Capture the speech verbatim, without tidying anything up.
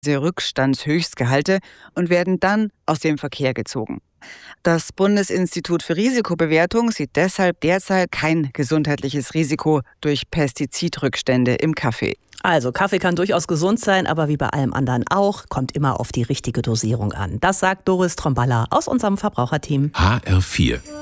Rückstandshöchstgehalte und werden dann aus dem Verkehr gezogen. Das Bundesinstitut für Risikobewertung sieht deshalb derzeit kein gesundheitliches Risiko durch Pestizidrückstände im Kaffee. Also Kaffee kann durchaus gesund sein, aber wie bei allem anderen auch, kommt immer auf die richtige Dosierung an. Das sagt Doris Tromballa aus unserem Verbraucherteam. H R vier